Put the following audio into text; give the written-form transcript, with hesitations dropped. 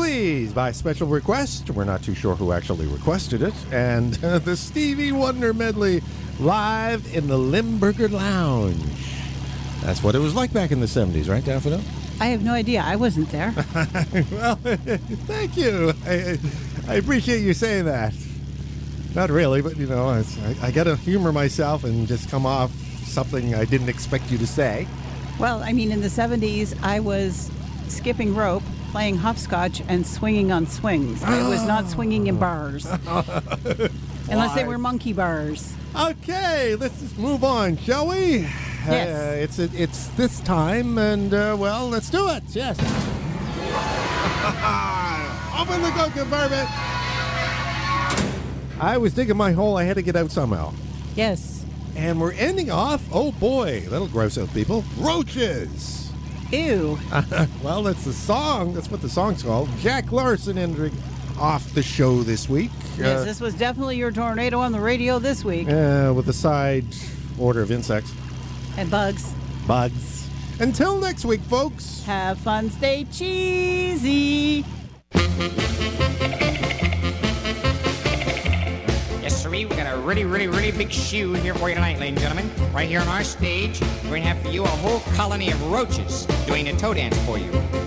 Oldies by special request. We're not too sure who actually requested it. And the Stevie Wonder medley live in the Limburger Lounge. That's what it was like back in the 70s, right, Daffodil? I have no idea. I wasn't there. Well, thank you. I appreciate you saying that. Not really, but, I got to humor myself and just come off something I didn't expect you to say. Well, I mean, in the 70s, I was skipping rope, playing hopscotch, and swinging on swings. I was not swinging in bars. Unless they were monkey bars. Okay, let's just move on, shall we? Yes. It's this time, and, let's do it. Yes. Open the gun compartment. I was digging my hole. I had to get out somehow. Yes. And we're ending off, oh boy, that'll gross out people, roaches. Ew. Well, that's the song. That's what the song's called. Jack Larson ending off the show this week. Yes, this was definitely your tornado on the radio this week. With a side order of insects. And bugs. Bugs. Until next week, folks. Have fun, stay cheesy. Yes, sir, we got a really, really, really big shoe here for you tonight, ladies and gentlemen. Right here on our stage, we're going to have for you a whole colony of roaches doing a toe dance for you.